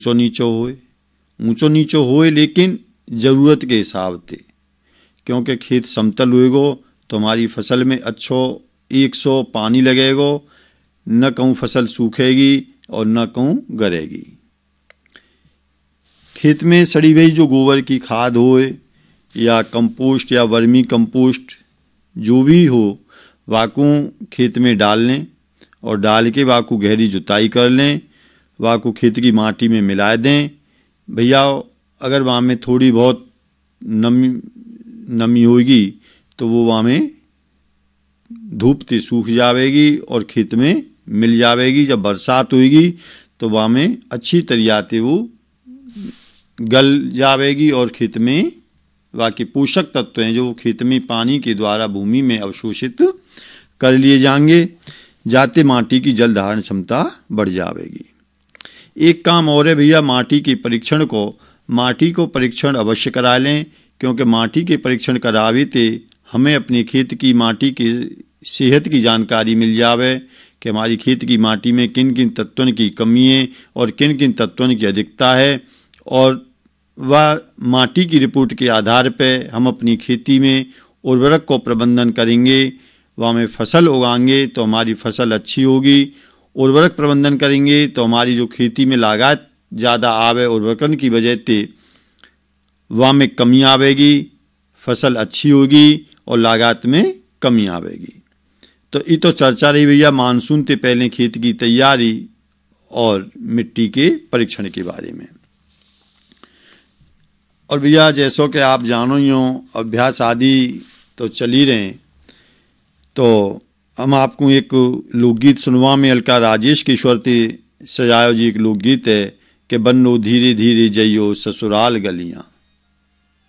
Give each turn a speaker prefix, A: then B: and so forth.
A: ऊंचो नीचो होए लेकिन ज़रूरत के हिसाब से, क्योंकि खेत समतल होएगो तो हमारी फसल में अच्छो 100 पानी लगेगो, न कहूँ फसल सूखेगी और न कहूँ गरेगी। खेत में सड़ी हुई जो गोबर की खाद होए या कंपोस्ट या वर्मी कंपोस्ट जो भी हो, वाकू खेत में डाल लें और डाल के वाकू गहरी जुताई कर लें, वाकू खेत की माटी में मिला दें। भैया अगर वहाँ में थोड़ी बहुत नमी होगी तो वो वहाँ में धूप से सूख जाएगी और खेत में मिल जाएगी। जब बरसात होगी तो वहाँ में अच्छी तरीके से वो गल जाएगी और खेत में बाकी पोषक तत्व हैं जो खेत में पानी के द्वारा भूमि में अवशोषित कर लिए जाएंगे, जाते माटी की जल धारण क्षमता बढ़ जाएगी। एक काम और है भैया, माटी को परीक्षण अवश्य करा लें, क्योंकि माटी के परीक्षण करावे थे हमें अपने खेत की माटी की सेहत की जानकारी मिल जावे कि हमारी खेत की माटी में किन किन तत्वों की कमी है और किन किन तत्वों की अधिकता है, और वह माटी की रिपोर्ट के आधार पर हम अपनी खेती में उर्वरक को प्रबंधन करेंगे, वहाँ में फसल उगाएंगे तो हमारी फसल अच्छी होगी। उर्वरक प्रबंधन करेंगे तो हमारी जो खेती में लागत ज़्यादा आवे उर्वरकन की वजह से वहाँ में कमी आवेगी, फसल अच्छी होगी और लागत में कमी आवेगी। तो ये तो चर्चा रही भैया मानसून से पहले खेत की तैयारी और मिट्टी के परीक्षण के बारे में। और भैया जैसो कि आप जानो ही हो, अभ्यास आदि तो चल ही रहे, तो हम आपको एक लोकगीत सुनवा में अलका राजेश किशोर ते सजायो जी एक लोकगीत है कि बन्नो धीरे धीरे जइयो ससुराल गलियां।